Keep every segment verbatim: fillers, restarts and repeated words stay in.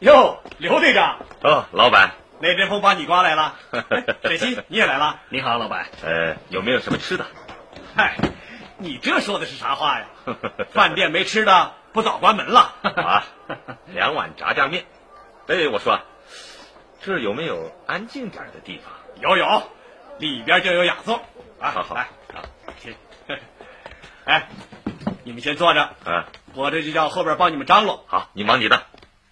哟，刘队长。 哦，老板， 那阵风把你刮来了。沈西，你也来了。 你好，老板。 呃，有没有什么吃的？ 嗨，你这说的是啥话呀？饭店没吃的，不早关门了？ 啊，两碗炸酱面。哎，我说，这儿有没有安静点的地方？ 有有，里边就有雅座。啊， 好好来啊，请。哎，你们先坐着。 啊， 我这就叫后边帮你们张罗。 好，你忙你的。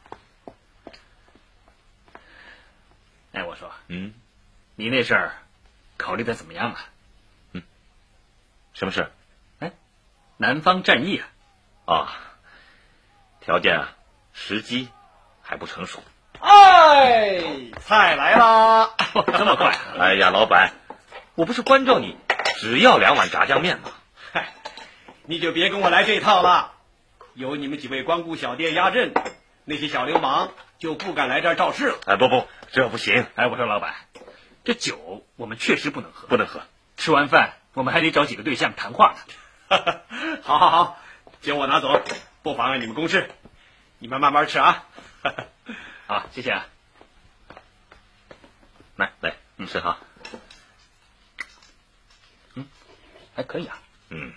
哎，我说， 嗯， 你那事儿考虑的怎么样啊？ 嗯，什么事？ 哎，南方战役啊。 啊，条件啊，时机还不成熟。 哎，菜来啦！ 这么快？ 哎呀，老板，我不是关照你，只要两碗炸酱面吗？ 嗨，你就别跟我来这套了。有你们几位光顾小店压阵，那些小流氓就不敢来这儿肇事了。 哎，不不，这不行。 哎，我说老板，这酒我们确实不能喝， 不能喝。 吃完饭我们还得找几个对象谈话呢。 好好好，酒我拿走，不妨碍你们公事。你们慢慢吃啊。 好，谢谢啊。 来来，你吃哈。 嗯，还可以啊。 嗯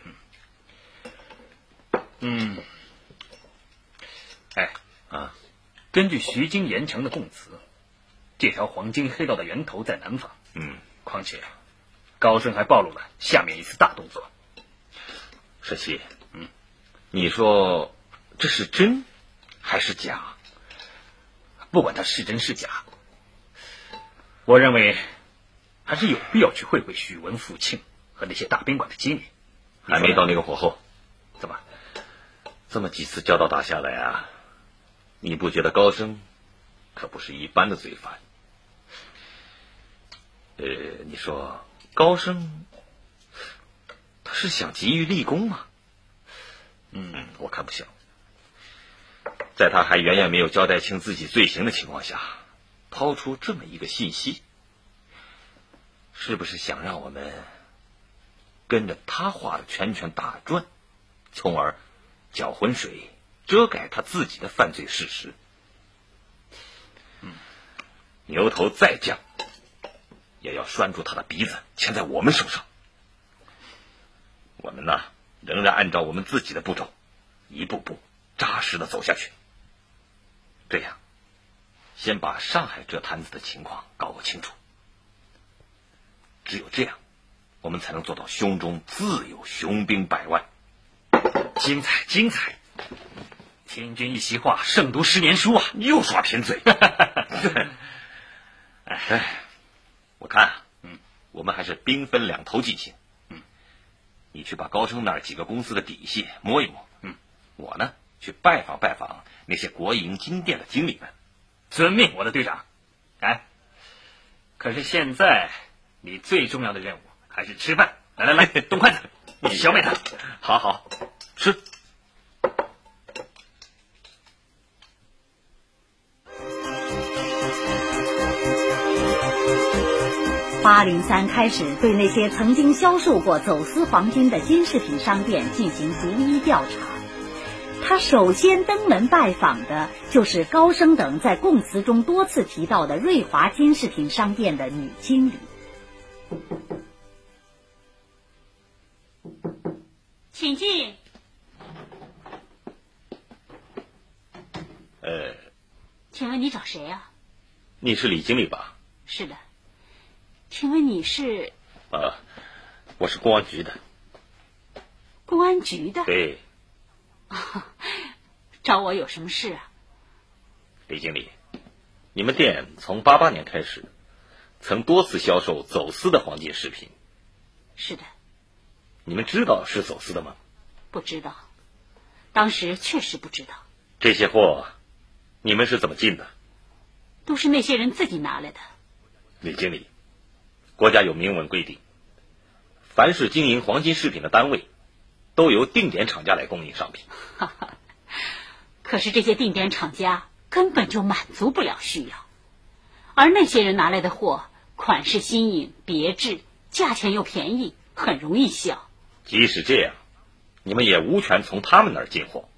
嗯嗯。哎啊， 根据徐经盐城的供词，这条黄金黑道的源头在南方。 嗯， 况且高升还暴露了下面一次大动作。 沈西， 嗯， 你说这是真还是假？ 不管它是真是假，我认为还是有必要去会会许文、傅庆和那些大宾馆的经理。 还没到那个火候。 怎么？ 这么几次交道打下来啊，你不觉得高升可不是一般的罪犯？呃，你说高升他是想急于立功吗？嗯，我看不像。在他还远远没有交代清自己罪行的情况下，抛出这么一个信息，是不是想让我们跟着他画的圈圈打转，从而搅浑水，遮盖他自己的犯罪事实？ 嗯， 牛头再犟，也要拴住他的鼻子，牵在我们手上。我们呢，仍然按照我们自己的步骤，一步步扎实的走下去。这样，先把上海这摊子的情况搞个清楚。只有这样，我们才能做到胸中自有雄兵百万。 精彩，精彩！听君一席话，胜读十年书啊！ 又耍贫嘴。哎，我看啊， 嗯， 我们还是兵分两头进行。 嗯， 你去把高升那儿几个公司的底细摸一摸。 嗯， 我呢去拜访拜访那些国营金店的经理们。 遵命，我的队长。哎，可是现在你最重要的任务还是吃饭。来来来，动筷子，小美他。 好好吃。 八零三开始对那些曾经销售过走私黄金的金饰品商店进行逐一调查。他首先登门拜访的就是高升等在供词中多次提到的瑞华金饰品商店的女经理。 请进。 呃， 请问你找谁啊？ 你是李经理吧？ 是的。请问你是？ 呃，我是公安局的。 公安局的？ 对。 找我有什么事啊？ 李经理，你们店从八八年开始，曾多次销售走私的黄金饰品。 是的。 你们知道是走私的吗？ 不知道，当时确实不知道。 这些货，你们是怎么进的？ 都是那些人自己拿来的。 李经理，国家有明文规定，凡是经营黄金饰品的单位，都由定点厂家来供应商品。 可是这些定点厂家根本就满足不了需要，而那些人拿来的货，款式新颖别致，价钱又便宜，很容易销。 即使这样，你们也无权从他们那儿进货。